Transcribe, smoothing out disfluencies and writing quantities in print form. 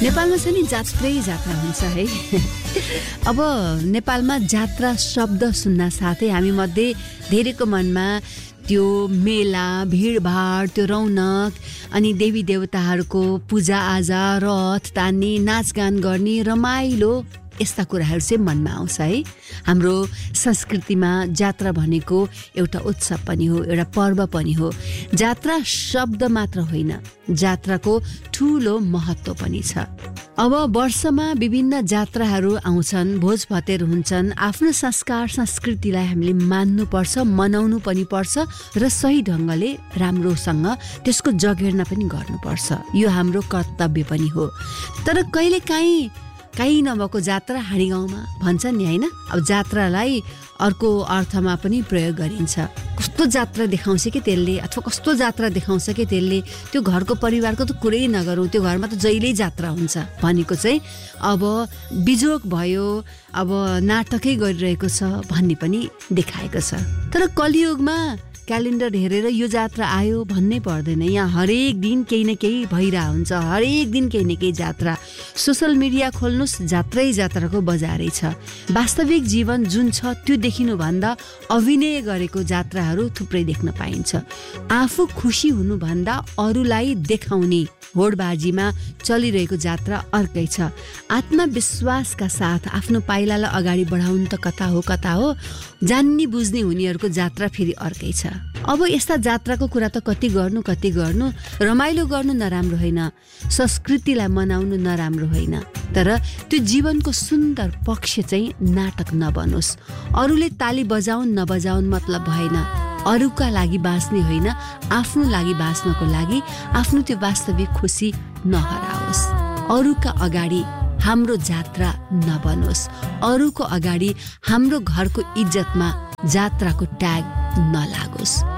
नेपालमा छ नि जात्रै जात्रा हुन्छ है। अब नेपालमा जात्रा शब्द सुन्न साथै हामी मध्ये धेरैको मनमा त्यो मेला भिडभाड त्यो रौनक अनि देवी देवताहरूको पूजाआजा रथ तान्ने नाचगान गर्ने रमाइलो यस्ता कुराहरू चाहिँ मनमा आउँछ है। हाम्रो संस्कृतिमा जात्रा भनेको एउटा उत्सव पनि हो, एउटा पर्व पनि हो। जात्रा शब्द मात्र होइन, जात्राको ठुलो महत्त्व पनि छ। अब वर्षमा विभिन्न जात्राहरू आउँछन्, भोज भतेर हुन्छन्। आफ्नो संस्कार संस्कृतिलाई हामीले मान्नुपर्छ, मनाउनु पनि पर्छ र सही ढङ्गले राम्रोसँग त्यसको जगेर्ना पनि गर्नुपर्छ। यो हाम्रो कर्तव्य पनि हो। तर कहीँ नभएको जात्रा हाँडी गाउँमा भन्छ नि होइन। अब जात्रालाई अर्को अर्थमा पनि प्रयोग गरिन्छ। कस्तो जात्रा देखाउँछ कि त्यसले, अथवा कस्तो जात्रा देखाउँछ कि त्यसले, त्यो घरको परिवारको त कुरै नगरौँ, त्यो घरमा त जहिल्यै जात्रा हुन्छ भनेको चाहिँ अब बिजोग भयो, अब नाटकै गरिरहेको छ भन्ने पनि देखाएको छ। तर कलियुगमा क्यालेन्डर हेरेर यो जात्रा आयो भन्नै पर्दैन। यहाँ हरेक दिन केही न केही भइरहेको हुन्छ, हरेक दिन केही न केही जात्रा। सोसल मिडिया खोल्नुहोस्, जात्राको बजारै छ। वास्तविक जीवन जुन छ त्यो देखिनुभन्दा अभिनय गरेको जात्राहरू थुप्रै देख्न पाइन्छ। आफू खुसी हुनुभन्दा अरूलाई देखाउने होडबाजीमा चलिरहेको जात्रा अर्कै छ। आत्मविश्वासका साथ आफ्नो पाइलालाई अगाडि बढाउनु त कता हो, जान्ने बुझ्ने हुनेहरूको जात्रा फेरि अर्कै छ। अब यस्ता जात्राको कुरा त कति गर्नु, रमाइलो गर्नु नराम्रो होइन, संस्कृतिलाई मनाउनु नराम्रो होइन। तर त्यो जीवनको सुन्दर पक्ष चाहिँ नाटक नबनोस्। अरूले ताली बजाउन नबजाउन मतलब भएन। अरूका लागि बाँच्ने होइन, आफ्नो लागि बाँच्नको लागि आफ्नो त्यो वास्तविक खुसी नहराओस्। अरूका अगाडि हाम्रो जात्रा नबनोस्। अरूको अगाडि हाम्रो घरको इज्जतमा जात्राको ट्याग नलागोस्।